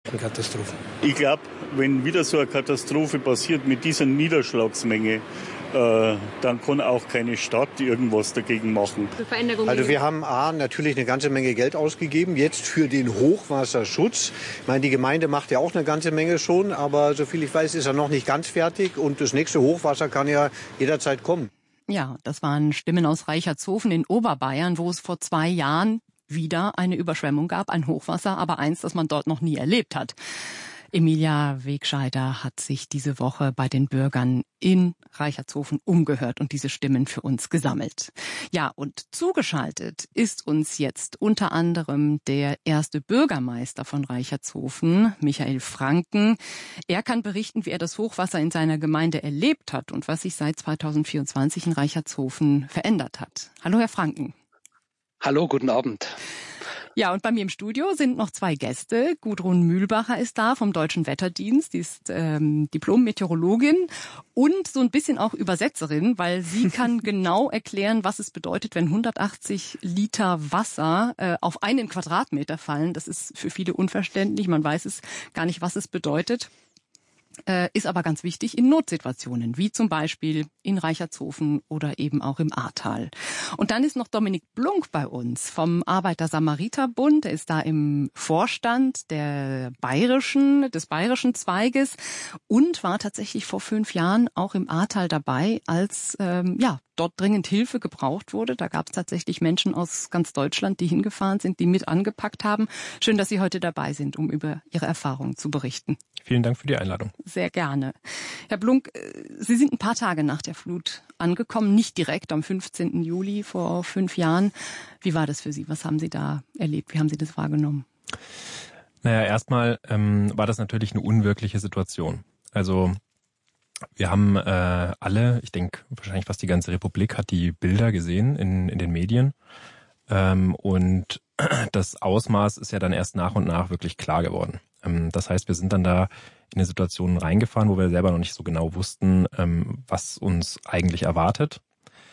Katastrophen. Ich glaube, wenn wieder so eine Katastrophe passiert mit dieser Niederschlagsmenge, dann kann auch keine Stadt irgendwas dagegen machen. Also wir haben natürlich eine ganze Menge Geld ausgegeben, jetzt für den Hochwasserschutz. Ich meine, die Gemeinde macht ja auch eine ganze Menge schon, aber soviel ich weiß, ist er noch nicht ganz fertig und das nächste Hochwasser kann ja jederzeit kommen. Ja, das waren Stimmen aus Reichertshofen in Oberbayern, wo es vor 2 Jahren wieder eine Überschwemmung gab, ein Hochwasser, aber eins, das man dort noch nie erlebt hat. Emilia Wegscheider hat sich diese Woche bei den Bürgern in Reichertshofen umgehört und diese Stimmen für uns gesammelt. Ja, und zugeschaltet ist uns jetzt unter anderem der erste Bürgermeister von Reichertshofen, Michael Franken. Er kann berichten, wie er das Hochwasser in seiner Gemeinde erlebt hat und was sich seit 2024 in Reichertshofen verändert hat. Hallo, Herr Franken. Hallo, guten Abend. Ja, und bei mir im Studio sind noch 2 Gäste. Gudrun Mühlbacher ist da vom Deutschen Wetterdienst. Die ist Diplom-Meteorologin und so ein bisschen auch Übersetzerin, weil sie kann genau erklären, was es bedeutet, wenn 180 Liter Wasser auf einen Quadratmeter fallen. Das ist für viele unverständlich. Man weiß es gar nicht, was es bedeutet. Ist aber ganz wichtig in Notsituationen, wie zum Beispiel in Reichertshofen oder eben auch im Ahrtal. Und dann ist noch Dominik Blunk bei uns vom Arbeiter-Samariter-Bund. Er ist da im Vorstand des bayerischen Zweiges und war tatsächlich vor 5 Jahren auch im Ahrtal dabei, als dort dringend Hilfe gebraucht wurde. Da gab es tatsächlich Menschen aus ganz Deutschland, die hingefahren sind, die mit angepackt haben. Schön, dass Sie heute dabei sind, um über Ihre Erfahrungen zu berichten. Vielen Dank für die Einladung. Sehr gerne. Herr Blunk, Sie sind ein paar Tage nach der Flut angekommen, nicht direkt am 15. Juli vor 5 Jahren. Wie war das für Sie? Was haben Sie da erlebt? Wie haben Sie das wahrgenommen? Naja, erstmal war das natürlich eine unwirkliche Situation. Also wir haben alle, ich denke wahrscheinlich fast die ganze Republik, hat die Bilder gesehen in den Medien. Und das Ausmaß ist ja dann erst nach und nach wirklich klar geworden. Das heißt, wir sind dann da in eine Situation reingefahren, wo wir selber noch nicht so genau wussten, was uns eigentlich erwartet.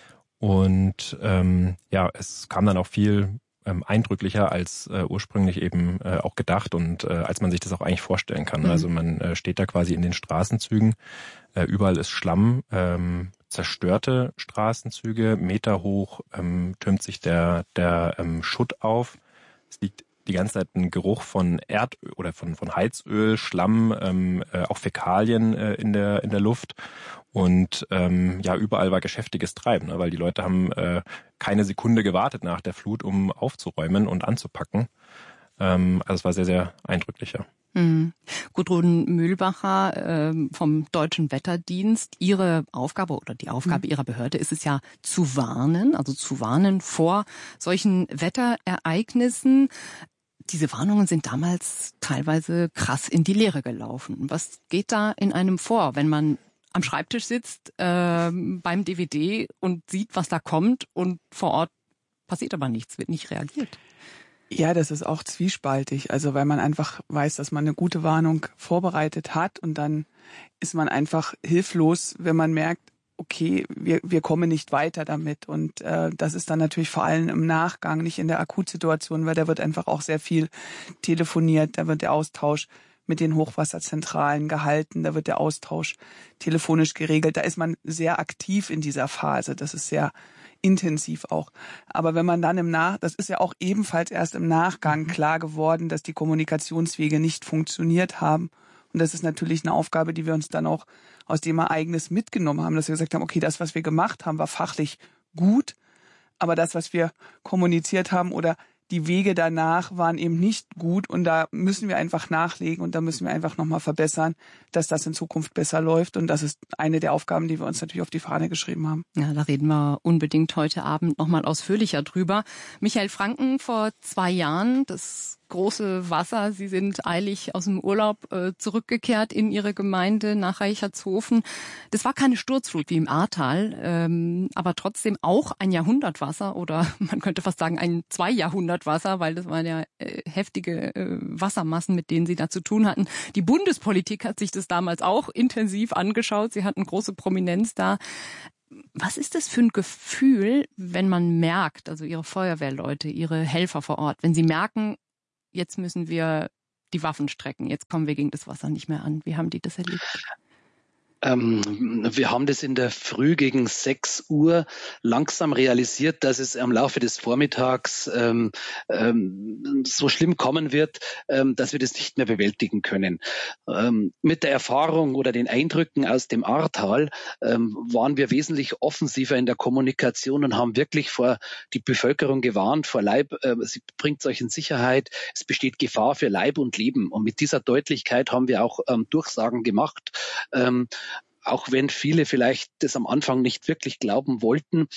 Und es kam dann auch viel eindrücklicher als ursprünglich eben auch gedacht und als man sich das auch eigentlich vorstellen kann. Mhm. Also man steht da quasi in den Straßenzügen, überall ist Schlamm, zerstörte Straßenzüge, Meter hoch türmt sich der Schutt auf. Es liegt die ganze Zeit ein Geruch von Erdöl oder von Heizöl, Schlamm, auch Fäkalien in der Luft. Und überall war geschäftiges Treiben, ne? Weil die Leute haben keine Sekunde gewartet nach der Flut, um aufzuräumen und anzupacken. Also es war sehr, sehr eindrücklich, ja. Gudrun Mühlbacher vom Deutschen Wetterdienst. Ihre Aufgabe oder die Aufgabe Ihrer Behörde ist es ja zu warnen vor solchen Wetterereignissen. Diese Warnungen sind damals teilweise krass in die Leere gelaufen. Was geht da in einem vor, wenn man am Schreibtisch sitzt beim DVD und sieht, was da kommt und vor Ort passiert aber nichts, wird nicht reagiert? Ja, das ist auch zwiespaltig. Also weil man einfach weiß, dass man eine gute Warnung vorbereitet hat und dann ist man einfach hilflos, wenn man merkt, okay, wir kommen nicht weiter damit. Und das ist dann natürlich vor allem im Nachgang, nicht in der Akutsituation, weil da wird einfach auch sehr viel telefoniert, da wird der Austausch mit den Hochwasserzentralen gehalten, da wird der Austausch telefonisch geregelt. Da ist man sehr aktiv in dieser Phase. Das ist sehr intensiv auch. Aber wenn man dann das ist ja auch ebenfalls erst im Nachgang klar geworden, dass die Kommunikationswege nicht funktioniert haben. Und das ist natürlich eine Aufgabe, die wir uns dann auch aus dem Ereignis mitgenommen haben, dass wir gesagt haben, okay, das, was wir gemacht haben, war fachlich gut, aber das, was wir kommuniziert haben oder die Wege danach waren eben nicht gut und da müssen wir einfach nachlegen und da müssen wir einfach nochmal verbessern, dass das in Zukunft besser läuft und das ist eine der Aufgaben, die wir uns natürlich auf die Fahne geschrieben haben. Ja, da reden wir unbedingt heute Abend nochmal ausführlicher drüber. Michael Franken, vor 2 Jahren, das große Wasser. Sie sind eilig aus dem Urlaub zurückgekehrt in Ihre Gemeinde nach Reichertshofen. Das war keine Sturzflut wie im Ahrtal, aber trotzdem auch ein Jahrhundertwasser oder man könnte fast sagen ein 2 Jahrhundertwasser, weil das waren ja heftige Wassermassen, mit denen Sie da zu tun hatten. Die Bundespolitik hat sich das damals auch intensiv angeschaut. Sie hatten große Prominenz da. Was ist das für ein Gefühl, wenn man merkt, also Ihre Feuerwehrleute, Ihre Helfer vor Ort, wenn Sie merken, jetzt müssen wir die Waffen strecken. Jetzt kommen wir gegen das Wasser nicht mehr an. Wie haben die das erlebt? Wir haben das in der Früh gegen 6 Uhr langsam realisiert, dass es am Laufe des Vormittags so schlimm kommen wird, dass wir das nicht mehr bewältigen können. Mit der Erfahrung oder den Eindrücken aus dem Ahrtal waren wir wesentlich offensiver in der Kommunikation und haben wirklich vor die Bevölkerung gewarnt, vor Leib, sie bringt euch in Sicherheit, es besteht Gefahr für Leib und Leben. Und mit dieser Deutlichkeit haben wir auch Durchsagen gemacht, auch wenn viele vielleicht das am Anfang nicht wirklich glauben wollten.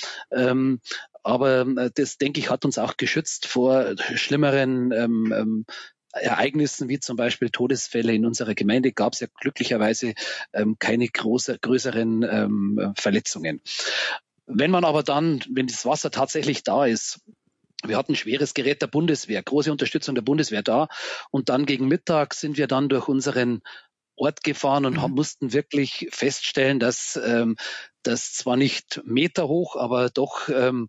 Aber das, denke ich, hat uns auch geschützt vor schlimmeren Ereignissen, wie zum Beispiel Todesfälle. In unserer Gemeinde gab es ja glücklicherweise keine größeren Verletzungen. Wenn das Wasser tatsächlich da ist, wir hatten schweres Gerät der Bundeswehr, große Unterstützung der Bundeswehr da. Und dann gegen Mittag sind wir dann durch unseren Ort gefahren und mussten wirklich feststellen, dass das zwar nicht meterhoch, aber doch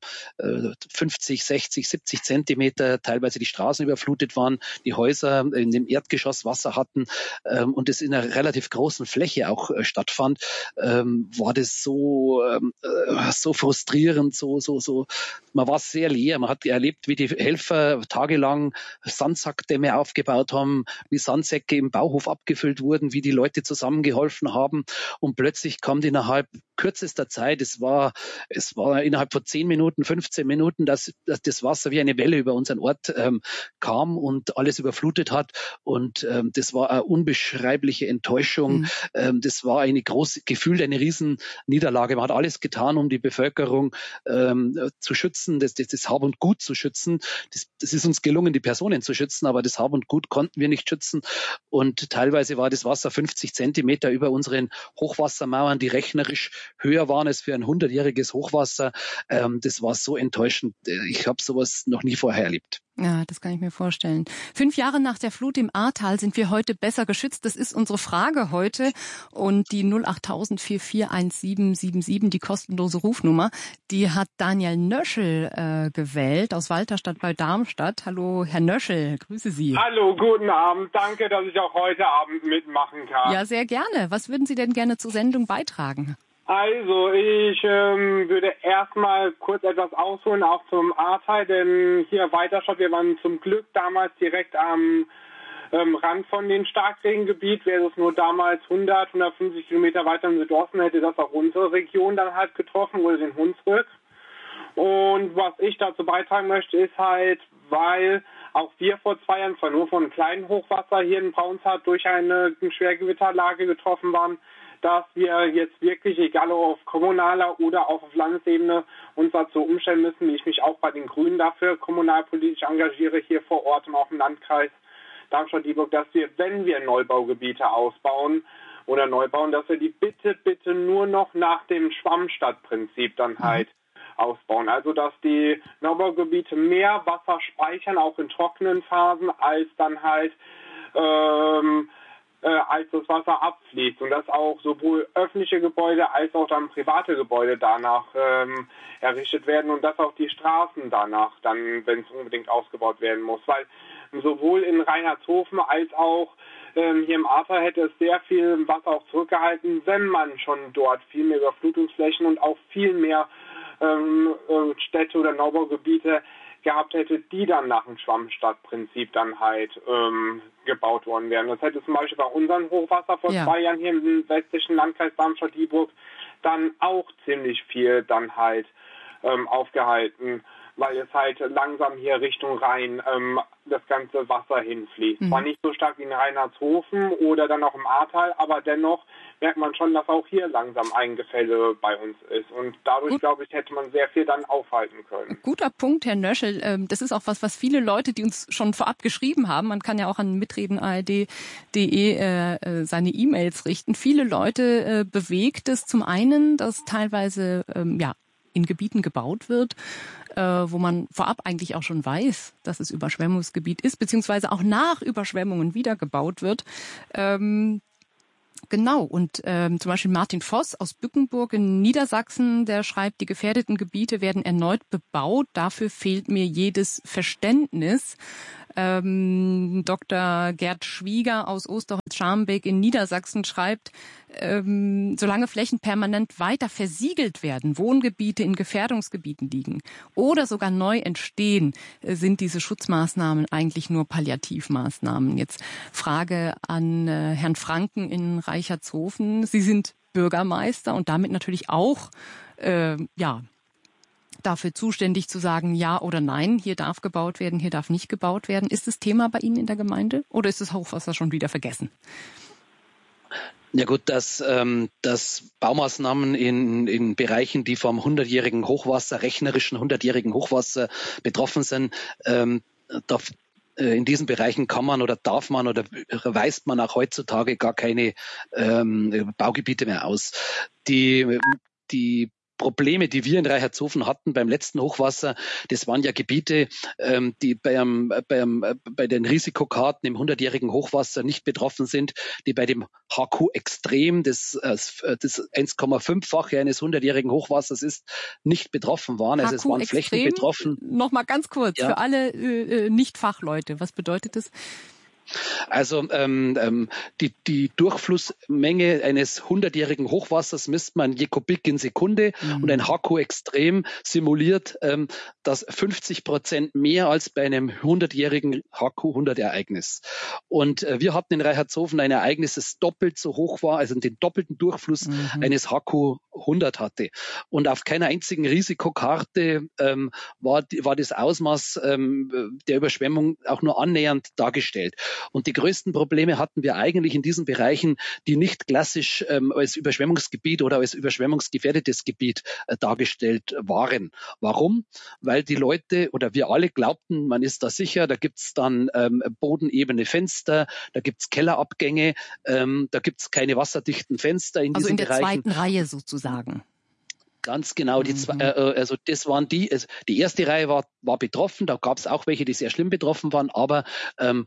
50, 60, 70 Zentimeter teilweise die Straßen überflutet waren, die Häuser in dem Erdgeschoss Wasser hatten und es in einer relativ großen Fläche auch stattfand, war das so frustrierend, so. Man war sehr leer. Man hat erlebt, wie die Helfer tagelang Sandsackdämme aufgebaut haben, wie Sandsäcke im Bauhof abgefüllt wurden, wie die Leute zusammengeholfen haben und plötzlich kommt innerhalb kürzester Zeit, es war innerhalb von 10 Minuten, 15 Minuten, dass das Wasser wie eine Welle über unseren Ort kam und alles überflutet hat. Und das war eine unbeschreibliche Enttäuschung. Das war eine Riesenniederlage. Man hat alles getan, um die Bevölkerung zu schützen, das Hab und Gut zu schützen. Das ist uns gelungen, die Personen zu schützen, aber das Hab und Gut konnten wir nicht schützen. Und teilweise war das Wasser 50 Zentimeter über unseren Hochwassermauern, die rechnerisch höher waren als für ein 100-jähriges Hochwasser. Das war so enttäuschend. Ich habe sowas noch nie vorher erlebt. Ja, das kann ich mir vorstellen. 5 Jahre nach der Flut im Ahrtal sind wir heute besser geschützt. Das ist unsere Frage heute. Und die 08000 441777, die kostenlose Rufnummer, die hat Daniel Nöschel gewählt aus Walterstadt bei Darmstadt. Hallo, Herr Nöschel, grüße Sie. Hallo, guten Abend. Danke, dass ich auch heute Abend mitmachen kann. Ja, sehr gerne. Was würden Sie denn gerne zur Sendung beitragen? Also, ich würde erstmal kurz etwas ausholen, auch zum Ahrtal, denn hier Walterstadt, wir waren zum Glück damals direkt am Rand von dem Starkregengebiet. Wäre es nur damals 150 Kilometer weiter im Südosten, hätte das auch unsere Region dann halt getroffen, oder den Hunsrück. Und was ich dazu beitragen möchte, ist halt, weil auch wir vor 2 Jahren zwar nur von einem kleinen Hochwasser hier in Braunshardt durch eine Schwergewitterlage getroffen waren, dass wir jetzt wirklich, egal ob auf kommunaler oder auch auf Landesebene, uns dazu umstellen müssen, wie ich mich auch bei den Grünen dafür kommunalpolitisch engagiere, hier vor Ort und auch im Landkreis Darmstadt-Dieburg, dass wir, wenn wir Neubaugebiete ausbauen oder neu bauen, dass wir die bitte nur noch nach dem Schwammstadtprinzip dann halt ausbauen. Also, dass die Neubaugebiete mehr Wasser speichern, auch in trockenen Phasen, als dann halt als das Wasser abfließt und dass auch sowohl öffentliche Gebäude als auch dann private Gebäude danach errichtet werden und dass auch die Straßen danach dann, wenn es unbedingt ausgebaut werden muss, weil sowohl in Reinhardshofen als auch hier im Ahrtal hätte es sehr viel Wasser auch zurückgehalten, wenn man schon dort viel mehr Überflutungsflächen und auch viel mehr Städte oder Neubaugebiete gehabt hätte, die dann nach dem Schwammstadtprinzip dann halt gebaut worden wären. Das hätte zum Beispiel bei unserem Hochwasser vor 2 Jahren hier im westlichen Landkreis Darmstadt-Dieburg dann auch ziemlich viel dann halt aufgehalten, weil es halt langsam hier Richtung Rhein das ganze Wasser hinfließt. Zwar nicht so stark wie in Reinhardshofen oder dann auch im Ahrtal, aber dennoch merkt man schon, dass auch hier langsam ein Gefälle bei uns ist. Und dadurch, glaube ich, hätte man sehr viel dann aufhalten können. Guter Punkt, Herr Nöschel. Das ist auch was viele Leute, die uns schon vorab geschrieben haben, man kann ja auch an mitreden.ard.de seine E-Mails richten. Viele Leute bewegt es zum einen, dass teilweise in Gebieten gebaut wird, wo man vorab eigentlich auch schon weiß, dass es Überschwemmungsgebiet ist, beziehungsweise auch nach Überschwemmungen wieder gebaut wird. Genau, und zum Beispiel Martin Voss aus Bückenburg in Niedersachsen, der schreibt, die gefährdeten Gebiete werden erneut bebaut, dafür fehlt mir jedes Verständnis. Dr. Gerd Schwieger aus Osterholz-Scharmbeck in Niedersachsen schreibt, solange Flächen permanent weiter versiegelt werden, Wohngebiete in Gefährdungsgebieten liegen oder sogar neu entstehen, sind diese Schutzmaßnahmen eigentlich nur Palliativmaßnahmen. Jetzt Frage an Herrn Franken in Reichertshofen. Sie sind Bürgermeister und damit natürlich auch, dafür zuständig zu sagen, ja oder nein, hier darf gebaut werden, hier darf nicht gebaut werden. Ist das Thema bei Ihnen in der Gemeinde oder ist das Hochwasser schon wieder vergessen? Ja gut, dass Baumaßnahmen in Bereichen, die vom 100-jährigen Hochwasser, rechnerischen 100-jährigen Hochwasser betroffen sind, in diesen Bereichen kann man oder darf man oder weist man auch heutzutage gar keine Baugebiete mehr aus. Die Probleme, die wir in Reichertshofen hatten beim letzten Hochwasser, das waren ja Gebiete, die bei den Risikokarten im 100-jährigen Hochwasser nicht betroffen sind, die bei dem HQ Extrem, das 1,5-fache eines 100-jährigen Hochwassers ist, nicht betroffen waren. Also es waren Flächen betroffen. Nochmal ganz kurz, für alle Nicht-Fachleute, was bedeutet das? Also die Durchflussmenge eines 100-jährigen Hochwassers misst man je Kubik in Sekunde und ein HQ Extrem simuliert das 50% mehr als bei einem 100-jährigen HQ 100 Ereignis. Und wir hatten in Reichertshofen ein Ereignis, das doppelt so hoch war, also den doppelten Durchfluss eines HQ 100 hatte. Und auf keiner einzigen Risikokarte war das Ausmaß der Überschwemmung auch nur annähernd dargestellt. Und die größten Probleme hatten wir eigentlich in diesen Bereichen, die nicht klassisch als Überschwemmungsgebiet oder als überschwemmungsgefährdetes Gebiet dargestellt waren. Warum? Weil die Leute oder wir alle glaubten, man ist da sicher, da gibt's dann bodenebene Fenster, da gibt's Kellerabgänge, da gibt's keine wasserdichten Fenster in diesen Bereichen. Also in der zweiten Reihe sozusagen. Ganz genau, also das waren die erste Reihe war betroffen, da gab es auch welche, die sehr schlimm betroffen waren, aber den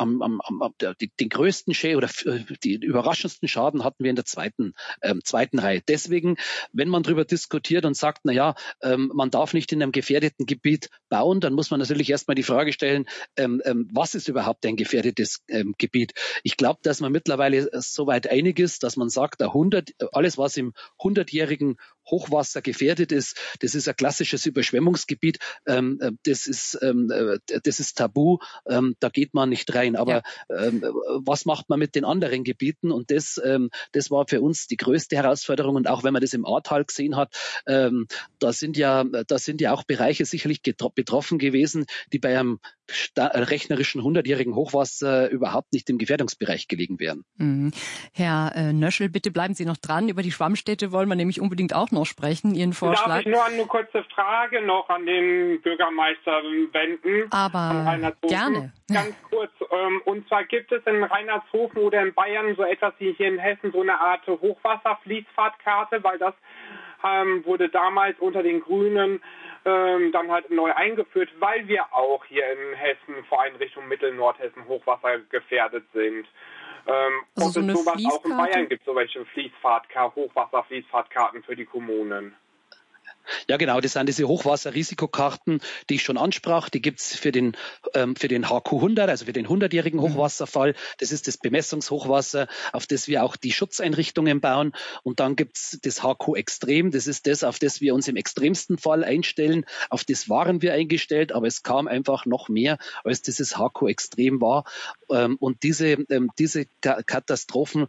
größten Schäden oder die überraschendsten Schaden hatten wir in der zweiten Reihe. Deswegen, wenn man darüber diskutiert und sagt, man darf nicht in einem gefährdeten Gebiet bauen, dann muss man natürlich erstmal die Frage stellen, was ist überhaupt ein gefährdetes Gebiet? Ich glaube, dass man mittlerweile soweit einig ist, dass man sagt, alles was im 100-jährigen Hochwasser gefährdet ist, das ist ein klassisches Überschwemmungsgebiet, das ist tabu, da geht man nicht rein. Aber was macht man mit den anderen Gebieten? Und das war für uns die größte Herausforderung. Und auch wenn man das im Ahrtal gesehen hat, da sind ja auch Bereiche sicherlich betroffen gewesen, die bei einem rechnerischen 100-jährigen Hochwasser überhaupt nicht im Gefährdungsbereich gelegen wären. Herr Nöschel, bitte bleiben Sie noch dran. Über die Schwammstädte wollen wir nämlich unbedingt auch noch sprechen, Ihren Vorschlag. Darf ich nur eine kurze Frage noch an den Bürgermeister wenden? Aber gerne. Ganz kurz. Und zwar gibt es in Reinertshofen oder in Bayern so etwas wie hier in Hessen so eine Art Hochwasserfließfahrtkarte, weil das wurde damals unter den Grünen dann halt neu eingeführt, weil wir auch hier in Hessen, vor allem Richtung Mittel-Nordhessen, Hochwasser gefährdet sind. Also ob so es eine sowas auch in Fließkarte? Bayern gibt, so welche Hochwasserfließfahrtkarten für die Kommunen. Ja, genau, das sind diese Hochwasserrisikokarten, die ich schon ansprach. Die gibt's für den HQ 100, also für den 100-jährigen Hochwasserfall. Das ist das Bemessungshochwasser, auf das wir auch die Schutzeinrichtungen bauen. Und dann gibt's das HQ Extrem. Das ist das, auf das wir uns im extremsten Fall einstellen. Auf das waren wir eingestellt, aber es kam einfach noch mehr, als dieses HQ Extrem war. Und diese Katastrophen,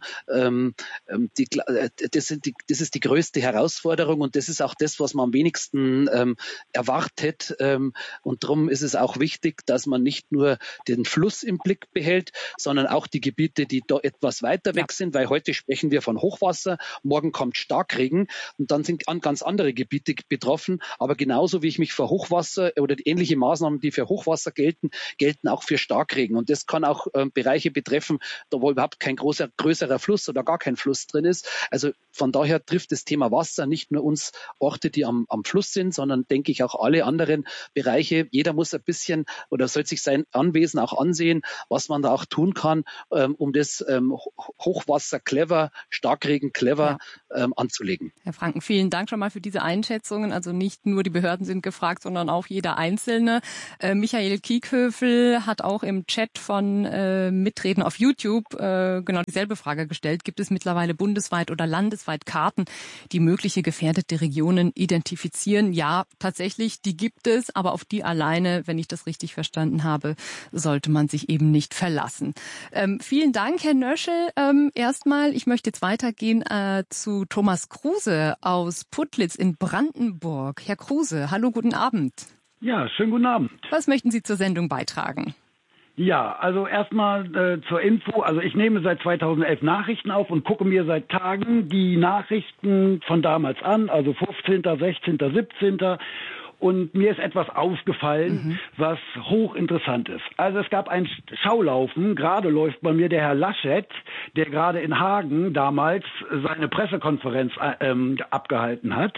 das ist die größte Herausforderung und das ist auch das, was man am wenigsten erwartet. Und darum ist es auch wichtig, dass man nicht nur den Fluss im Blick behält, sondern auch die Gebiete, die da etwas weiter weg sind, weil heute sprechen wir von Hochwasser, morgen kommt Starkregen und dann sind ganz andere Gebiete betroffen. Aber genauso wie ich mich für Hochwasser oder ähnliche Maßnahmen, die für Hochwasser gelten auch für Starkregen. Und das kann auch Bereiche betreffen, da wo überhaupt kein größerer Fluss oder gar kein Fluss drin ist. Also von daher trifft das Thema Wasser nicht nur uns Orte, die am am Fluss sind, sondern denke ich auch alle anderen Bereiche. Jeder muss ein bisschen oder soll sich sein Anwesen auch ansehen, was man da auch tun kann, um das Hochwasser clever, Starkregen clever anzulegen. Herr Franken, vielen Dank schon mal für diese Einschätzungen. Also nicht nur die Behörden sind gefragt, sondern auch jeder Einzelne. Michael Kiekhöfel hat auch im Chat von Mitreden auf YouTube genau dieselbe Frage gestellt. Gibt es mittlerweile bundesweit oder landesweit Karten, die mögliche gefährdete Regionen identifizieren? Ja, tatsächlich, die gibt es, aber auf die alleine, wenn ich das richtig verstanden habe, sollte man sich eben nicht verlassen. Vielen Dank, Herr Nöschel. Erstmal, ich möchte jetzt weitergehen zu Thomas Kruse aus Putlitz in Brandenburg. Herr Kruse, hallo, guten Abend. Ja, schönen guten Abend. Was möchten Sie zur Sendung beitragen? Ja, also erstmal zur Info. Also ich nehme seit 2011 Nachrichten auf und gucke mir seit Tagen die Nachrichten von damals an, also 15., 16., 17. Und mir ist etwas aufgefallen, was hochinteressant ist. Also es gab ein Schaulaufen, gerade läuft bei mir der Herr Laschet, der gerade in Hagen damals seine Pressekonferenz abgehalten hat.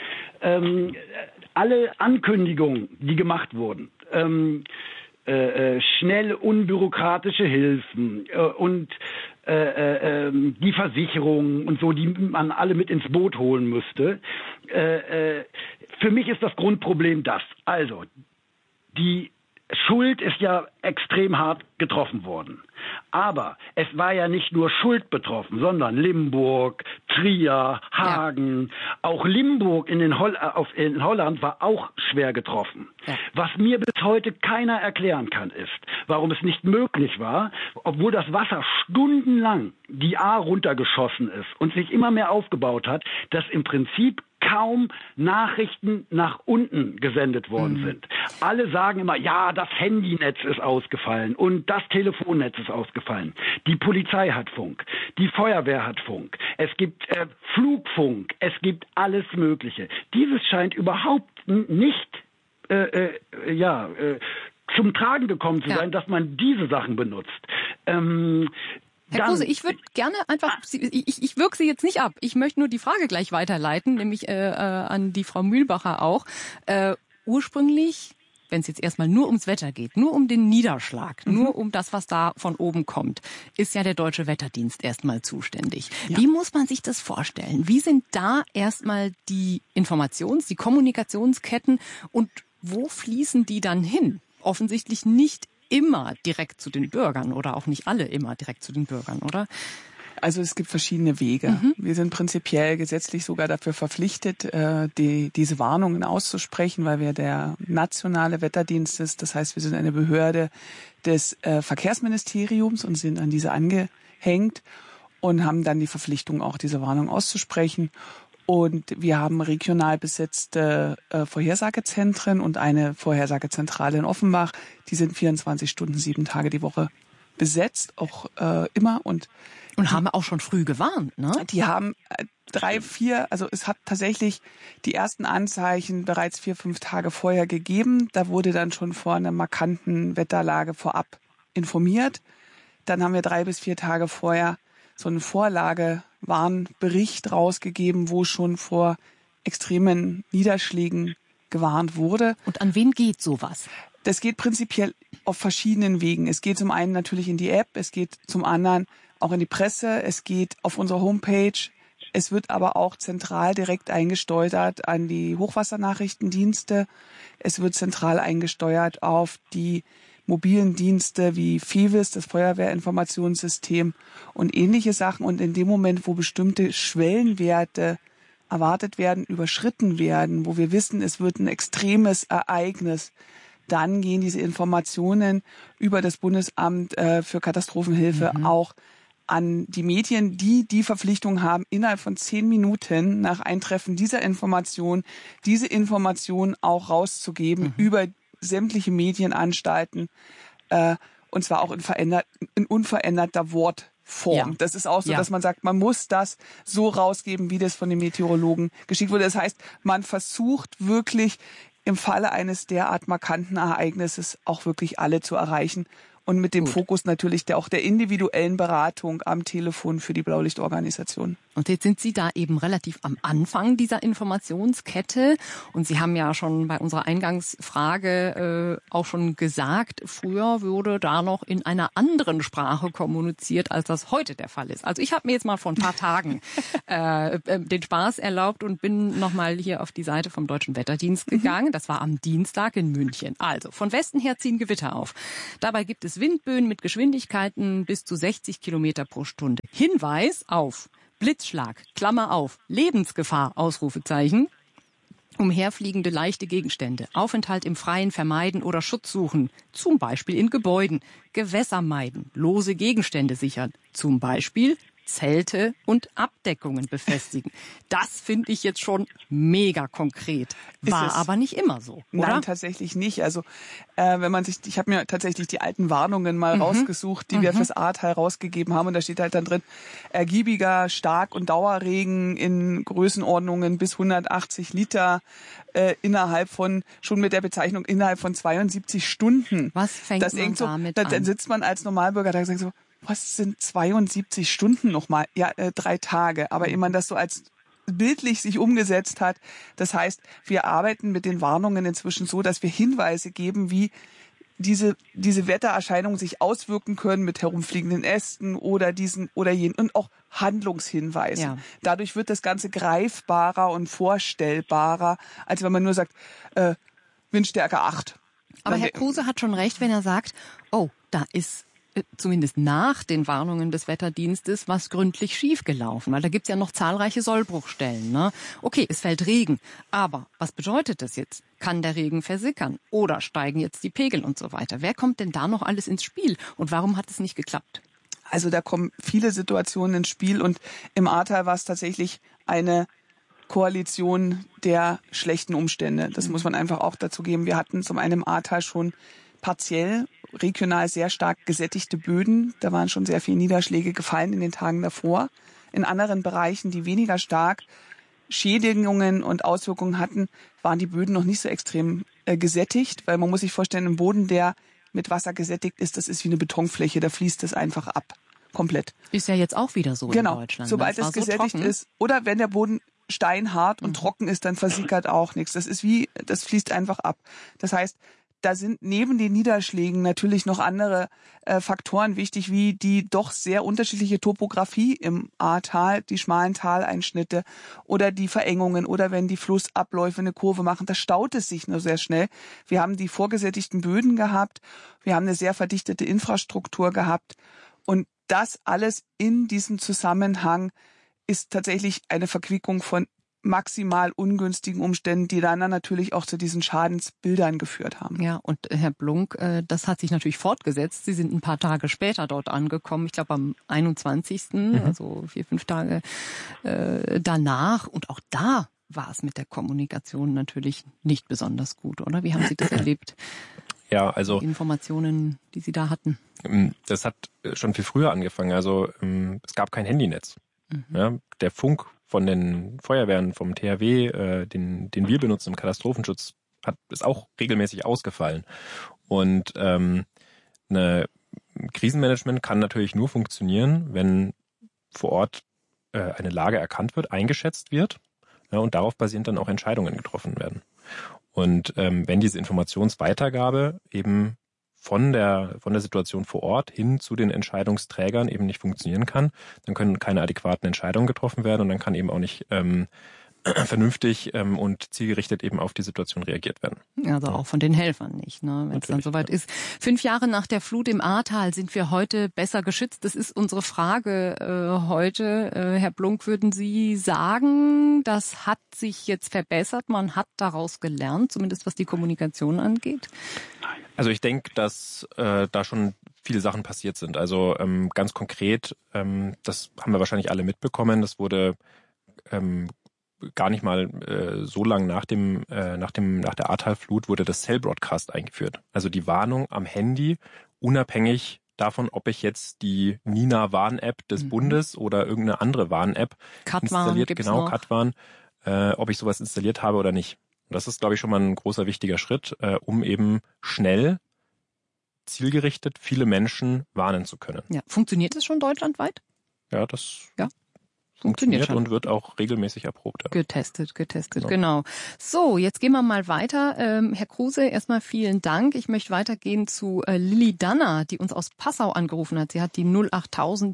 Alle Ankündigungen, die gemacht wurden, schnell unbürokratische Hilfen und die Versicherungen und so, die man alle mit ins Boot holen müsste. Für mich ist das Grundproblem das. Also, die Schuld ist ja extrem hart getroffen worden. Aber es war ja nicht nur Schuld betroffen, sondern Limburg, Trier, Hagen. Ja. Auch Limburg in Holland war auch schwer getroffen. Ja. Was mir bis heute keiner erklären kann, ist, warum es nicht möglich war, obwohl das Wasser stundenlang die Ahr runtergeschossen ist und sich immer mehr aufgebaut hat, dass im Prinzip kaum Nachrichten nach unten gesendet worden sind. Alle sagen immer, ja, das Handynetz ist ausgefallen und das Telefonnetz ist ausgefallen. Die Polizei hat Funk, die Feuerwehr hat Funk, es gibt Flugfunk, es gibt alles Mögliche. Dieses scheint überhaupt nicht zum Tragen gekommen zu sein, dass man diese Sachen benutzt. Herr Kruse, ich würde gerne einfach, ich wirke Sie jetzt nicht ab. Ich möchte nur die Frage gleich weiterleiten, nämlich an die Frau Mühlbacher auch. Ursprünglich, wenn es jetzt erstmal nur ums Wetter geht, nur um den Niederschlag, nur um das, was da von oben kommt, ist ja der Deutsche Wetterdienst erstmal zuständig. Ja. Wie muss man sich das vorstellen? Wie sind da erstmal die die Kommunikationsketten und wo fließen die dann hin? Offensichtlich nicht immer direkt zu den Bürgern oder auch nicht alle immer direkt zu den Bürgern, oder? Also es gibt verschiedene Wege. Wir sind prinzipiell gesetzlich sogar dafür verpflichtet, diese Warnungen auszusprechen, weil wir der nationale Wetterdienst ist. Das heißt, wir sind eine Behörde des Verkehrsministeriums und sind an diese angehängt und haben dann die Verpflichtung, auch diese Warnung auszusprechen. Und wir haben regional besetzte Vorhersagezentren und eine Vorhersagezentrale in Offenbach. Die sind 24 Stunden, 7 Tage die Woche besetzt, auch immer. Und haben auch schon früh gewarnt, ne? Die haben 3, 4, also es hat tatsächlich die ersten Anzeichen bereits 4, 5 Tage vorher gegeben. Da wurde dann schon vor einer markanten Wetterlage vorab informiert. Dann haben wir 3 bis 4 Tage vorher so einen Vorlagewarnbericht rausgegeben, wo schon vor extremen Niederschlägen gewarnt wurde. Und an wen geht sowas? Das geht prinzipiell auf verschiedenen Wegen. Es geht zum einen natürlich in die App, es geht zum anderen auch in die Presse, es geht auf unsere Homepage. Es wird aber auch zentral direkt eingesteuert an die Hochwassernachrichtendienste. Es wird zentral eingesteuert auf die mobilen Dienste wie FEWIS, das Feuerwehrinformationssystem und ähnliche Sachen. Und in dem Moment, wo bestimmte Schwellenwerte erwartet werden, überschritten werden, wo wir wissen, es wird ein extremes Ereignis, dann gehen diese Informationen über das Bundesamt für Katastrophenhilfe auch an die Medien, die Verpflichtung haben, innerhalb von 10 Minuten nach Eintreffen dieser Information, diese Information auch rauszugeben über sämtliche Medienanstalten, und zwar auch in unveränderter Wortform. Ja. Das ist auch so, dass man sagt, man muss das so rausgeben, wie das von den Meteorologen geschickt wurde. Das heißt, man versucht wirklich im Falle eines derart markanten Ereignisses auch wirklich alle zu erreichen. Und mit dem Fokus natürlich auch der individuellen Beratung am Telefon für die Blaulichtorganisation. Und jetzt sind Sie da eben relativ am Anfang dieser Informationskette. Und Sie haben ja schon bei unserer Eingangsfrage auch schon gesagt, früher wurde da noch in einer anderen Sprache kommuniziert, als das heute der Fall ist. Also ich habe mir jetzt mal vor ein paar Tagen den Spaß erlaubt und bin nochmal hier auf die Seite vom Deutschen Wetterdienst gegangen. Das war am Dienstag in München. Also von Westen her ziehen Gewitter auf. Dabei gibt es Windböen mit Geschwindigkeiten bis zu 60 Kilometer pro Stunde. Hinweis auf Blitzschlag, Klammer auf, Lebensgefahr, Ausrufezeichen. Umherfliegende leichte Gegenstände, Aufenthalt im Freien vermeiden oder Schutz suchen, zum Beispiel in Gebäuden, Gewässer meiden, lose Gegenstände sichern, zum Beispiel Zelte und Abdeckungen befestigen. Das finde ich jetzt schon mega konkret. War aber nicht immer so, oder? Nein, tatsächlich nicht. Also wenn man sich, ich habe mir tatsächlich die alten Warnungen mal rausgesucht, die wir fürs Ahrtal rausgegeben haben, und da steht halt dann drin, ergiebiger Stark- und Dauerregen in Größenordnungen bis 180 Liter innerhalb von, schon mit der Bezeichnung innerhalb von 72 Stunden. Was fängt das man damit an? Dann sitzt man als Normalbürger da und sagt so, was sind 72 Stunden nochmal? Ja, 3 Tage. Aber ehe man das so als bildlich sich umgesetzt hat, das heißt, wir arbeiten mit den Warnungen inzwischen so, dass wir Hinweise geben, wie diese Wettererscheinungen sich auswirken können mit herumfliegenden Ästen oder diesen oder jenen und auch Handlungshinweise. Ja. Dadurch wird das Ganze greifbarer und vorstellbarer, als wenn man nur sagt, Windstärke 8. Aber Herr Kruse hat schon recht, wenn er sagt, oh, da ist zumindest nach den Warnungen des Wetterdienstes was gründlich schiefgelaufen, weil da gibt's ja noch zahlreiche Sollbruchstellen. Ne? Okay, es fällt Regen, aber was bedeutet das jetzt? Kann der Regen versickern oder steigen jetzt die Pegel und so weiter? Wer kommt denn da noch alles ins Spiel und warum hat es nicht geklappt? Also da kommen viele Situationen ins Spiel und im Ahrtal war es tatsächlich eine Koalition der schlechten Umstände. Das muss man einfach auch dazu geben. Wir hatten zum einen im Ahrtal schon partiell regional sehr stark gesättigte Böden. Da waren schon sehr viele Niederschläge gefallen in den Tagen davor. In anderen Bereichen, die weniger stark Schädigungen und Auswirkungen hatten, waren die Böden noch nicht so extrem gesättigt, weil man muss sich vorstellen, ein Boden, der mit Wasser gesättigt ist, das ist wie eine Betonfläche, da fließt es einfach ab, komplett. Ist ja jetzt auch wieder so in Deutschland. Sobald es gesättigt ist oder wenn der Boden steinhart und trocken ist, dann versickert auch nichts. Das fließt einfach ab. Das heißt, da sind neben den Niederschlägen natürlich noch andere Faktoren wichtig, wie die doch sehr unterschiedliche Topografie im Ahrtal, die schmalen Taleinschnitte oder die Verengungen oder wenn die Flussabläufe eine Kurve machen, da staut es sich nur sehr schnell. Wir haben die vorgesättigten Böden gehabt, wir haben eine sehr verdichtete Infrastruktur gehabt und das alles in diesem Zusammenhang ist tatsächlich eine Verquickung von maximal ungünstigen Umständen, die dann natürlich auch zu diesen Schadensbildern geführt haben. Ja, und Herr Blunk, das hat sich natürlich fortgesetzt. Sie sind ein paar Tage später dort angekommen, ich glaube am 21., also 4-5 Tage danach. Und auch da war es mit der Kommunikation natürlich nicht besonders gut, oder? Wie haben Sie das erlebt? Ja, also die Informationen, die Sie da hatten. Das hat schon viel früher angefangen. Also es gab kein Handynetz. Ja, der Funk von den Feuerwehren, vom THW, den wir benutzen im Katastrophenschutz, ist auch regelmäßig ausgefallen. Und Krisenmanagement kann natürlich nur funktionieren, wenn vor Ort eine Lage erkannt wird, eingeschätzt wird, ja, und darauf basierend dann auch Entscheidungen getroffen werden. Und wenn diese Informationsweitergabe eben von der Situation vor Ort hin zu den Entscheidungsträgern eben nicht funktionieren kann, dann können keine adäquaten Entscheidungen getroffen werden und dann kann eben auch nicht vernünftig und zielgerichtet eben auf die Situation reagiert werden. Also auch von den Helfern nicht, ne, wenn es dann soweit ist. 5 Jahre nach der Flut im Ahrtal, sind wir heute besser geschützt? Das ist unsere Frage heute. Herr Blunk, würden Sie sagen, das hat sich jetzt verbessert, man hat daraus gelernt, zumindest was die Kommunikation angeht? Also ich denke, dass da schon viele Sachen passiert sind. Also ganz konkret, das haben wir wahrscheinlich alle mitbekommen, das wurde gar nicht mal so lang nach der Ahrtal-Flut wurde das Cell Broadcast eingeführt. Also die Warnung am Handy, unabhängig davon, ob ich jetzt die Nina-Warn-App des Bundes oder irgendeine andere Warn-App installiert, genau, Katwarn, ob ich sowas installiert habe oder nicht. Und das ist, glaube ich, schon mal ein großer, wichtiger Schritt, um eben schnell, zielgerichtet viele Menschen warnen zu können. Ja. Funktioniert es schon deutschlandweit? Ja, das funktioniert schon. Und wird auch regelmäßig erprobt. Getestet, genau. So, jetzt gehen wir mal weiter. Herr Kruse, erstmal vielen Dank. Ich möchte weitergehen zu Lilly Danner, die uns aus Passau angerufen hat. Sie hat die 08000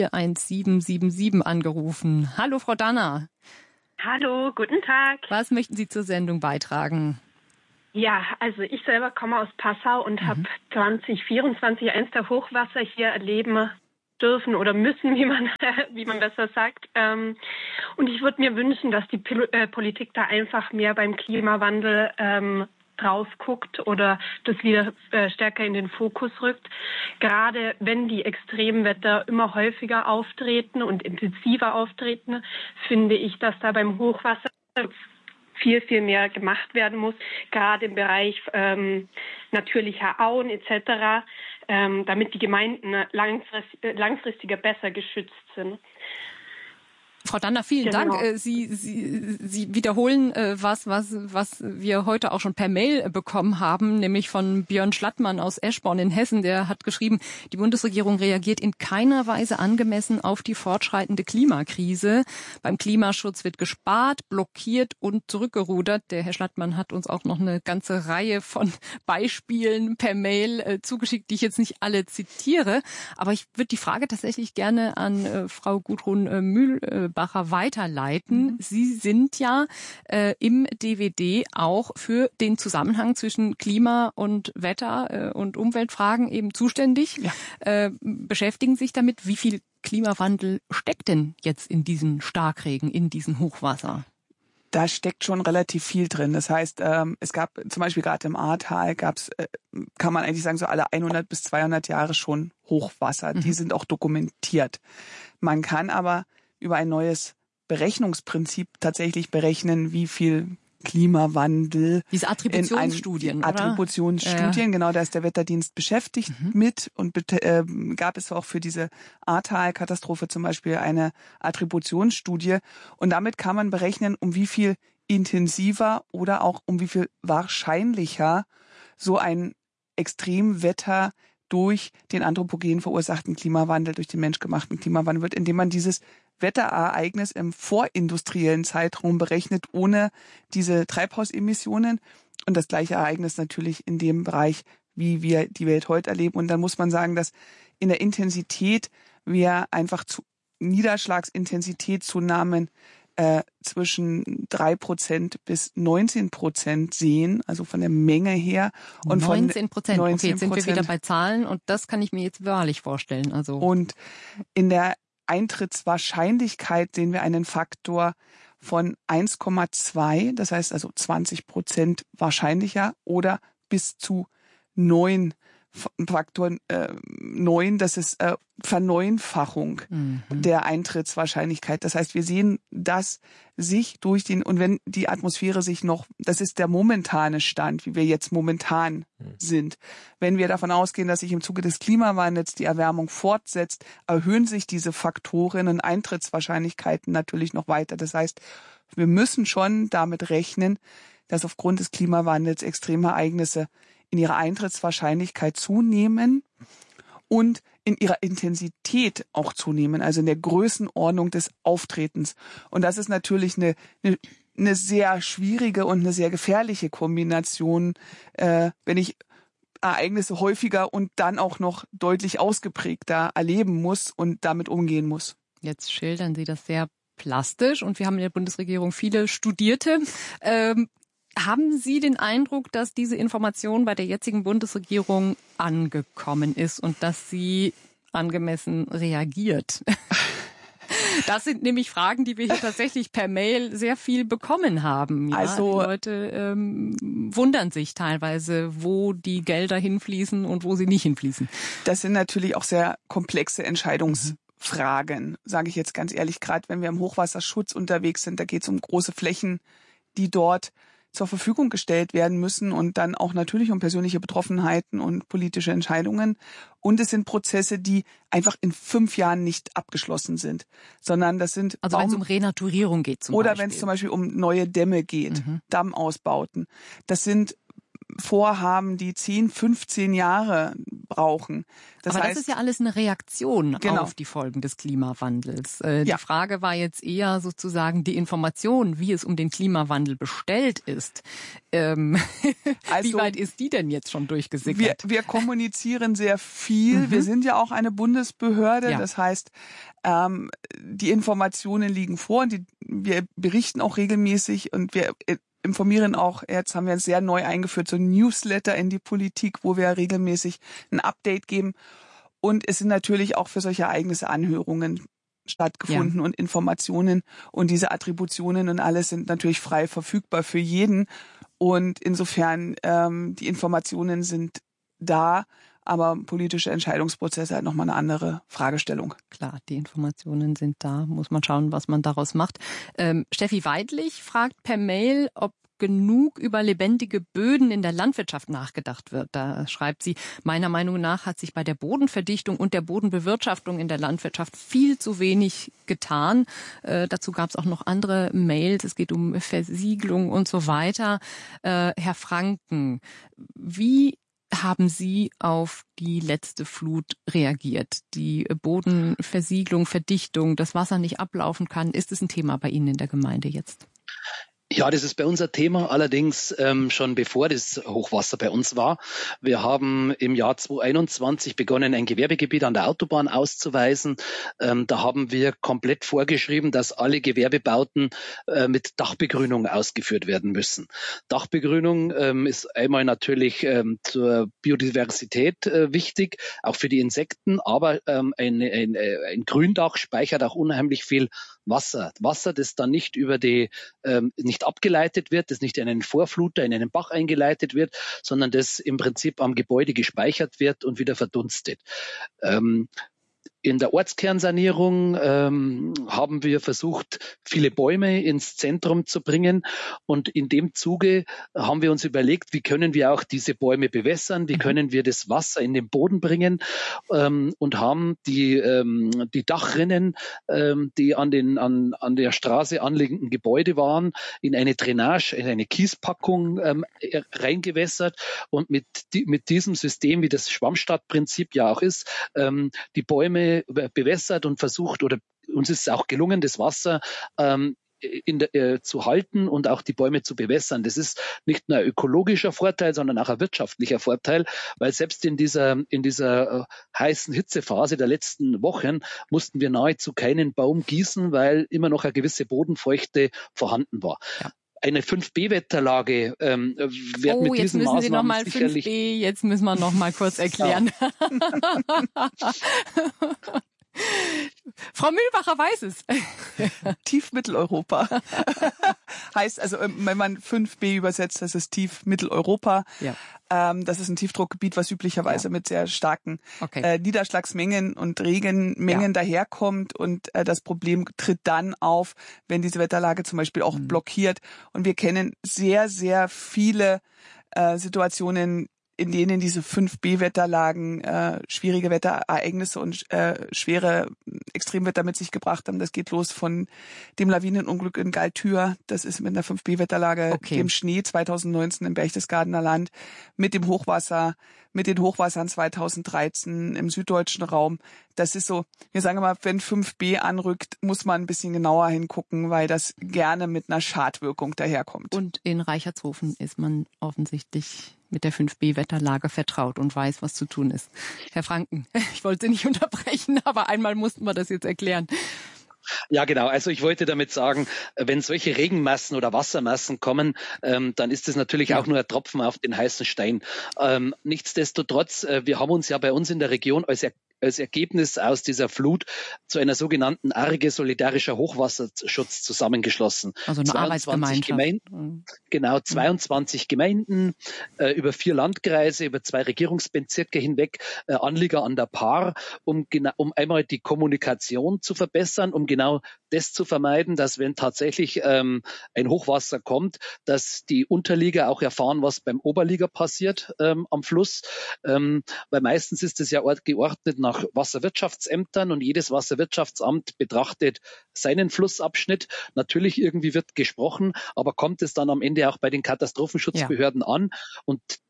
441777 angerufen. Hallo, Frau Danner. Hallo, guten Tag. Was möchten Sie zur Sendung beitragen? Ja, also ich selber komme aus Passau und habe 2024 eins der Hochwasser hier erleben dürfen oder müssen, wie man besser sagt. Und ich würde mir wünschen, dass die Politik da einfach mehr beim Klimawandel drauf guckt oder das wieder stärker in den Fokus rückt. Gerade wenn die Extremwetter immer häufiger auftreten und intensiver auftreten, finde ich, dass da beim Hochwasser viel, viel mehr gemacht werden muss, gerade im Bereich natürlicher Auen etc., damit die Gemeinden langfristiger besser geschützt sind. Frau Danner, vielen Dank. Sie wiederholen was wir heute auch schon per Mail bekommen haben, nämlich von Björn Schlattmann aus Eschborn in Hessen. Der hat geschrieben, die Bundesregierung reagiert in keiner Weise angemessen auf die fortschreitende Klimakrise. Beim Klimaschutz wird gespart, blockiert und zurückgerudert. Der Herr Schlattmann hat uns auch noch eine ganze Reihe von Beispielen per Mail zugeschickt, die ich jetzt nicht alle zitiere. Aber ich würde die Frage tatsächlich gerne an Frau Gudrun Mühlbacher weiterleiten. Sie sind ja im DWD auch für den Zusammenhang zwischen Klima und Wetter und Umweltfragen eben zuständig. Ja. Beschäftigen sich damit. Wie viel Klimawandel steckt denn jetzt in diesen Starkregen, in diesen Hochwasser? Da steckt schon relativ viel drin. Das heißt, es gab zum Beispiel gerade im Ahrtal kann man eigentlich sagen, so alle 100 bis 200 Jahre schon Hochwasser. Die sind auch dokumentiert. Man kann aber über ein neues Berechnungsprinzip tatsächlich berechnen, wie viel Klimawandel. Diese Attributionsstudien, Attributionsstudien, genau, da ist der Wetterdienst beschäftigt mit und gab es auch für diese Ahrtal-Katastrophe zum Beispiel eine Attributionsstudie. Und damit kann man berechnen, um wie viel intensiver oder auch um wie viel wahrscheinlicher so ein Extremwetter durch den anthropogen verursachten Klimawandel, durch den menschgemachten Klimawandel wird, indem man dieses Wetterereignis im vorindustriellen Zeitraum berechnet, ohne diese Treibhausemissionen und das gleiche Ereignis natürlich in dem Bereich, wie wir die Welt heute erleben. Und dann muss man sagen, dass in der Intensität wir einfach Niederschlagsintensitätszunahmen zwischen 3% bis 19% sehen, also von der Menge her. Und 19%. Okay, jetzt sind wir wieder bei Zahlen und das kann ich mir jetzt wahrlich vorstellen. Also. Und in der Eintrittswahrscheinlichkeit sehen wir einen Faktor von 1,2, das heißt also 20% wahrscheinlicher oder bis zu 9. Faktor 9, das ist Verneunfachung der Eintrittswahrscheinlichkeit. Das heißt, wir sehen, dass sich und wenn die Atmosphäre sich noch, das ist der momentane Stand, wie wir jetzt momentan sind. Wenn wir davon ausgehen, dass sich im Zuge des Klimawandels die Erwärmung fortsetzt, erhöhen sich diese Faktoren und Eintrittswahrscheinlichkeiten natürlich noch weiter. Das heißt, wir müssen schon damit rechnen, dass aufgrund des Klimawandels Extremereignisse in ihrer Eintrittswahrscheinlichkeit zunehmen und in ihrer Intensität auch zunehmen, also in der Größenordnung des Auftretens. Und das ist natürlich eine sehr schwierige und eine sehr gefährliche Kombination, wenn ich Ereignisse häufiger und dann auch noch deutlich ausgeprägter erleben muss und damit umgehen muss. Jetzt schildern Sie das sehr plastisch und wir haben in der Bundesregierung viele Studierte. Haben Sie den Eindruck, dass diese Information bei der jetzigen Bundesregierung angekommen ist und dass sie angemessen reagiert? Das sind nämlich Fragen, die wir hier tatsächlich per Mail sehr viel bekommen haben. Ja, also die Leute wundern sich teilweise, wo die Gelder hinfließen und wo sie nicht hinfließen. Das sind natürlich auch sehr komplexe Entscheidungsfragen, sage ich jetzt ganz ehrlich. Gerade wenn wir im Hochwasserschutz unterwegs sind, da geht es um große Flächen, die dort zur Verfügung gestellt werden müssen und dann auch natürlich um persönliche Betroffenheiten und politische Entscheidungen. Und es sind Prozesse, die einfach in 5 Jahren nicht abgeschlossen sind, sondern das sind also wenn es um Renaturierung geht zum Beispiel. Oder wenn es zum Beispiel um neue Dämme geht, Dammausbauten. Das sind Vorhaben, die 10, 15 Jahre brauchen. Aber das ist ja alles eine Reaktion auf die Folgen des Klimawandels. Die Frage war jetzt eher sozusagen die Information, wie es um den Klimawandel bestellt ist. Wie weit ist die denn jetzt schon durchgesickert? Wir kommunizieren sehr viel. Wir sind ja auch eine Bundesbehörde. Ja. Das heißt, die Informationen liegen vor und wir berichten auch regelmäßig und wir informieren auch, jetzt haben wir es sehr neu eingeführt, so ein Newsletter in die Politik, wo wir regelmäßig ein Update geben. Und es sind natürlich auch für solche Ereignisse Anhörungen stattgefunden und Informationen. Und diese Attributionen und alles sind natürlich frei verfügbar für jeden. Und insofern, die Informationen sind da, aber politische Entscheidungsprozesse halt nochmal eine andere Fragestellung. Klar, die Informationen sind da, muss man schauen, was man daraus macht. Steffi Weidlich fragt per Mail, ob genug über lebendige Böden in der Landwirtschaft nachgedacht wird. Da schreibt sie, meiner Meinung nach hat sich bei der Bodenverdichtung und der Bodenbewirtschaftung in der Landwirtschaft viel zu wenig getan. Dazu gab es auch noch andere Mails. Es geht um Versiegelung und so weiter. Herr Franken, wie haben Sie auf die letzte Flut reagiert? Die Bodenversiegelung, Verdichtung, das Wasser nicht ablaufen kann. Ist es ein Thema bei Ihnen in der Gemeinde jetzt? Ja, das ist bei uns ein Thema, allerdings schon bevor das Hochwasser bei uns war. Wir haben im Jahr 2021 begonnen, ein Gewerbegebiet an der Autobahn auszuweisen. Da haben wir komplett vorgeschrieben, dass alle Gewerbebauten mit Dachbegrünung ausgeführt werden müssen. Dachbegrünung ist einmal natürlich zur Biodiversität wichtig, auch für die Insekten, aber ein Gründach speichert auch unheimlich viel Wasser. Wasser, das dann nicht über nicht abgeleitet wird, das nicht in einen Vorfluter, in einen Bach eingeleitet wird, sondern das im Prinzip am Gebäude gespeichert wird und wieder verdunstet. In der Ortskernsanierung haben wir versucht, viele Bäume ins Zentrum zu bringen. Und in dem Zuge haben wir uns überlegt, wie können wir auch diese Bäume bewässern, wie können wir das Wasser in den Boden bringen und haben die Dachrinnen, die an der Straße anliegenden Gebäude waren, in eine Drainage, in eine Kiespackung reingewässert und mit diesem System, wie das Schwammstadtprinzip ja auch ist, die Bäume bewässert und versucht, oder uns ist es auch gelungen, das Wasser zu halten und auch die Bäume zu bewässern. Das ist nicht nur ein ökologischer Vorteil, sondern auch ein wirtschaftlicher Vorteil, weil selbst in dieser heißen Hitzephase der letzten Wochen mussten wir nahezu keinen Baum gießen, weil immer noch eine gewisse Bodenfeuchte vorhanden war. Ja. Eine 5B-Wetterlage wird mit diesen Maßnahmen sicherlich... Jetzt müssen wir noch mal kurz erklären. Ja. Frau Mühlbacher weiß es. Tiefmitteleuropa. Heißt also, wenn man 5B übersetzt, das ist Tiefmitteleuropa. Ja. Das ist ein Tiefdruckgebiet, was üblicherweise mit sehr starken Niederschlagsmengen und Regenmengen daherkommt. Und das Problem tritt dann auf, wenn diese Wetterlage zum Beispiel auch blockiert. Und wir kennen sehr, sehr viele Situationen, in denen diese 5B-Wetterlagen schwierige Wetterereignisse und schwere Extremwetter mit sich gebracht haben. Das geht los von dem Lawinenunglück in Galtür, das ist mit einer 5B-Wetterlage, dem Schnee 2019 im Berchtesgadener Land, mit dem Hochwasser, mit den Hochwassern 2013 im süddeutschen Raum. Das ist so, wir sagen immer, wenn 5B anrückt, muss man ein bisschen genauer hingucken, weil das gerne mit einer Schadwirkung daherkommt. Und in Reichertshofen ist man offensichtlich mit der 5B-Wetterlage vertraut und weiß, was zu tun ist. Herr Franken, ich wollte Sie nicht unterbrechen, aber einmal mussten wir das jetzt erklären. Ja, genau. Also ich wollte damit sagen, wenn solche Regenmassen oder Wassermassen kommen, dann ist das natürlich auch nur ein Tropfen auf den heißen Stein. Nichtsdestotrotz, wir haben uns ja bei uns in der Region als Ergebnis aus dieser Flut zu einer sogenannten Arge solidarischer Hochwasserschutz zusammengeschlossen. Also eine Arbeitsgemeinschaft. 22 Gemeinden, über 4 Landkreise, über 2 Regierungsbezirke hinweg, Anlieger an der Paar, um einmal die Kommunikation zu verbessern, um genau das zu vermeiden, dass wenn tatsächlich ein Hochwasser kommt, dass die Unterlieger auch erfahren, was beim Oberlieger passiert am Fluss. Weil meistens ist es ja geordnet nach Wasserwirtschaftsämtern und jedes Wasserwirtschaftsamt betrachtet seinen Flussabschnitt. Natürlich irgendwie wird gesprochen, aber kommt es dann am Ende auch bei den Katastrophenschutzbehörden an? Und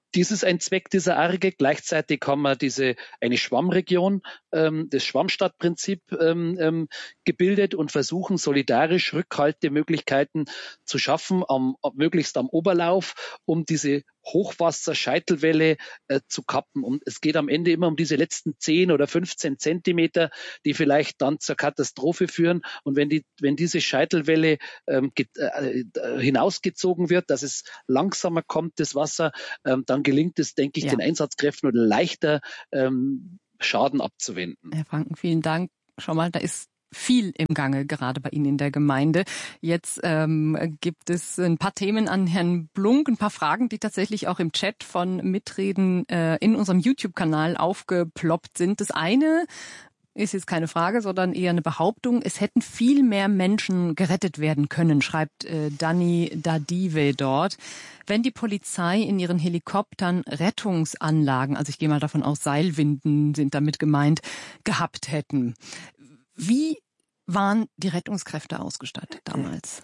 Dies ist ein Zweck dieser Arge. Gleichzeitig haben wir eine Schwammregion, das Schwammstadtprinzip gebildet und versuchen solidarisch Rückhaltemöglichkeiten zu schaffen, möglichst am Oberlauf, um diese Hochwasserscheitelwelle zu kappen. Und es geht am Ende immer um diese letzten 10 oder 15 Zentimeter, die vielleicht dann zur Katastrophe führen. Und wenn diese Scheitelwelle hinausgezogen wird, dass es langsamer kommt, das Wasser, dann gelingt es, denke ich, den Einsatzkräften oder leichter Schaden abzuwenden. Herr Franken, vielen Dank. Schau mal, da ist viel im Gange, gerade bei Ihnen in der Gemeinde. Jetzt gibt es ein paar Themen an Herrn Blunk, ein paar Fragen, die tatsächlich auch im Chat von Mitreden in unserem YouTube-Kanal aufgeploppt sind. Das eine ist jetzt keine Frage, sondern eher eine Behauptung. Es hätten viel mehr Menschen gerettet werden können, schreibt Dani Dadive dort, wenn die Polizei in ihren Helikoptern Rettungsanlagen, also ich gehe mal davon aus, Seilwinden sind damit gemeint, gehabt hätten. Wie waren die Rettungskräfte ausgestattet damals?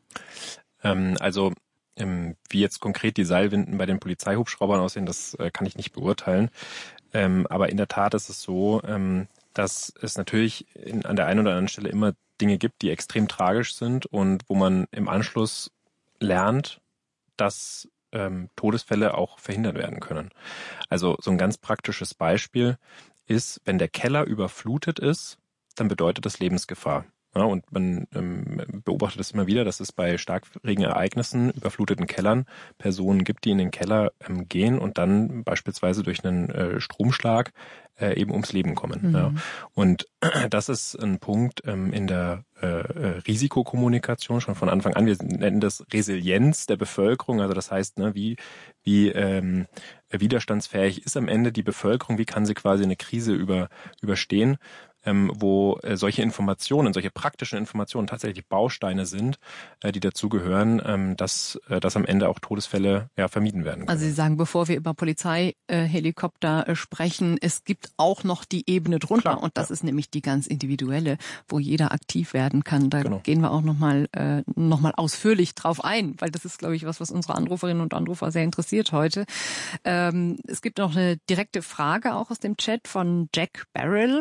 Wie jetzt konkret die Seilwinden bei den Polizeihubschraubern aussehen, das kann ich nicht beurteilen. Aber in der Tat ist es so, dass es natürlich an der einen oder anderen Stelle immer Dinge gibt, die extrem tragisch sind und wo man im Anschluss lernt, dass Todesfälle auch verhindert werden können. Also so ein ganz praktisches Beispiel ist, wenn der Keller überflutet ist, dann bedeutet das Lebensgefahr. Ja, und man beobachtet es immer wieder, dass es bei Starkregenereignissen, überfluteten Kellern Personen gibt, die in den Keller gehen und dann beispielsweise durch einen Stromschlag eben ums Leben kommen. Mhm. Ja. Und das ist ein Punkt in der Risikokommunikation schon von Anfang an. Wir nennen das Resilienz der Bevölkerung. Also das heißt, ne, wie widerstandsfähig ist am Ende die Bevölkerung, wie kann sie quasi eine Krise überstehen, wo solche Informationen, solche praktischen Informationen tatsächlich Bausteine sind, die dazugehören, dass am Ende auch Todesfälle vermieden werden können. Also Sie sagen, bevor wir über Polizeihelikopter sprechen, es gibt auch noch die Ebene drunter. Klar, und das ist nämlich die ganz individuelle, wo jeder aktiv werden kann. Da gehen wir auch noch mal ausführlich drauf ein, weil das ist, glaube ich, was unsere Anruferinnen und Anrufer sehr interessiert heute. Es gibt noch eine direkte Frage auch aus dem Chat von Jack Barrel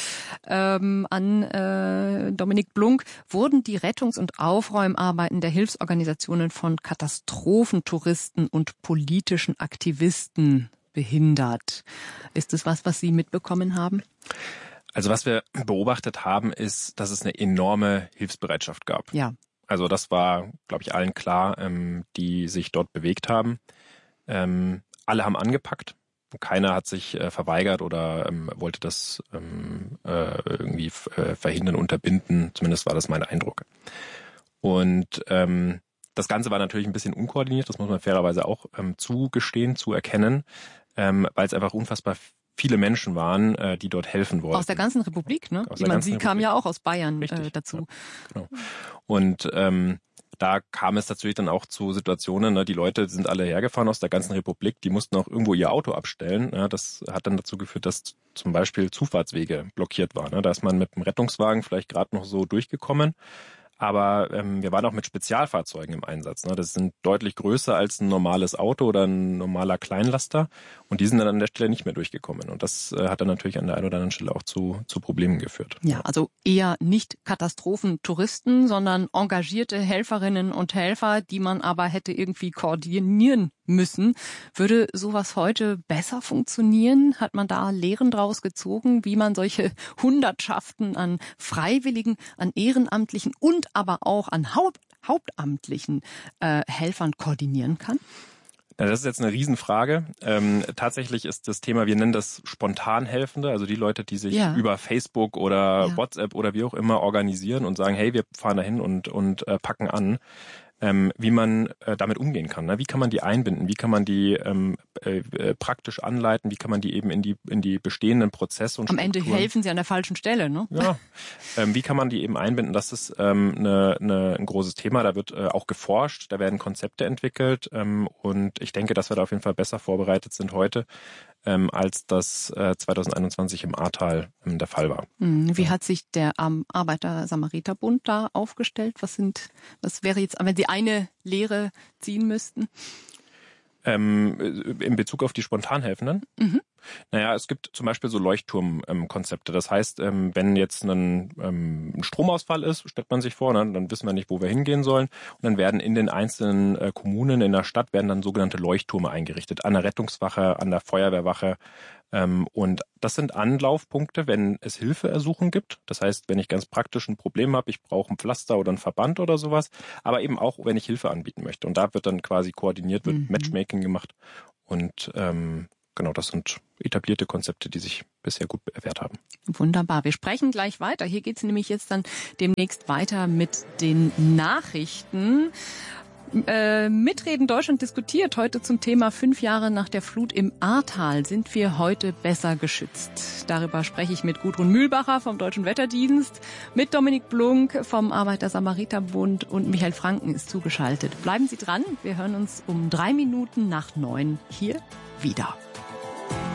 an Dominik Blunk. Wurden die Rettungs- und Aufräumarbeiten der Hilfsorganisationen von Katastrophentouristen und politischen Aktivisten behindert? Ist das was Sie mitbekommen haben? Also was wir beobachtet haben, ist, dass es eine enorme Hilfsbereitschaft gab. Ja. Also das war, glaube ich, allen klar, die sich dort bewegt haben. Alle haben angepackt. Keiner hat sich verweigert oder wollte das irgendwie verhindern, unterbinden. Zumindest war das mein Eindruck. Und das Ganze war natürlich ein bisschen unkoordiniert, das muss man fairerweise auch zugestehen, zu erkennen, weil es einfach unfassbar viele Menschen waren, die dort helfen wollten. Aus der ganzen Republik, ne? Sie kam ja auch aus Bayern dazu. Ja, genau. Und da kam es natürlich dann auch zu Situationen, ne, die Leute sind alle hergefahren aus der ganzen Republik, die mussten auch irgendwo ihr Auto abstellen. Ja, das hat dann dazu geführt, dass zum Beispiel Zufahrtswege blockiert waren. Ne. Da ist man mit dem Rettungswagen vielleicht gerade noch so durchgekommen. Aber wir waren auch mit Spezialfahrzeugen im Einsatz. Ne? Das sind deutlich größer als ein normales Auto oder ein normaler Kleinlaster. Und die sind dann an der Stelle nicht mehr durchgekommen. Und das hat dann natürlich an der einen oder anderen Stelle auch zu Problemen geführt. Ja, also eher nicht Katastrophentouristen, sondern engagierte Helferinnen und Helfer, die man aber hätte irgendwie koordinieren müssen. Würde sowas heute besser funktionieren? Hat man da Lehren draus gezogen, wie man solche Hundertschaften an Freiwilligen, an Ehrenamtlichen und aber auch an hauptamtlichen Helfern koordinieren kann? Ja, das ist jetzt eine Riesenfrage. Tatsächlich ist das Thema, wir nennen das Spontanhelfende, also die Leute, die sich über Facebook oder WhatsApp oder wie auch immer organisieren und sagen, hey, wir fahren dahin und packen an. Wie man damit umgehen kann. Ne? Wie kann man die einbinden? Wie kann man die praktisch anleiten? Wie kann man die eben in die bestehenden Prozesse und Strukturen... Am Ende helfen sie an der falschen Stelle, ne? Ja. Wie kann man die eben einbinden? Das ist ein großes Thema. Da wird auch geforscht, da werden Konzepte entwickelt und ich denke, dass wir da auf jeden Fall besser vorbereitet sind heute, als das 2021 im Ahrtal der Fall war. Wie hat sich der Arbeiter-Samariter-Bund da aufgestellt? Was wäre jetzt, wenn Sie eine Lehre ziehen müssten? In Bezug auf die Spontanhelfenden? Mhm. Naja, es gibt zum Beispiel so Leuchtturmkonzepte. Das heißt, wenn jetzt ein Stromausfall ist, stellt man sich vor, ne, dann wissen wir nicht, wo wir hingehen sollen. Und dann werden in den einzelnen Kommunen in der Stadt werden dann sogenannte Leuchttürme eingerichtet. An der Rettungswache, an der Feuerwehrwache. Und das sind Anlaufpunkte, wenn es Hilfeersuchen gibt. Das heißt, wenn ich ganz praktisch ein Problem habe, ich brauche ein Pflaster oder einen Verband oder sowas. Aber eben auch, wenn ich Hilfe anbieten möchte. Und da wird dann quasi koordiniert, wird Matchmaking gemacht. Und genau, das sind etablierte Konzepte, die sich bisher gut bewährt haben. Wunderbar. Wir sprechen gleich weiter. Hier geht's nämlich jetzt dann demnächst weiter mit den Nachrichten. Mitreden Deutschland diskutiert heute zum Thema 5 Jahre nach der Flut im Ahrtal. Sind wir heute besser geschützt? Darüber spreche ich mit Gudrun Mühlbacher vom Deutschen Wetterdienst, mit Dominik Blunk vom Arbeiter-Samariter-Bund und Michael Franken ist zugeschaltet. Bleiben Sie dran. Wir hören uns um 3 Minuten nach 9 hier wieder.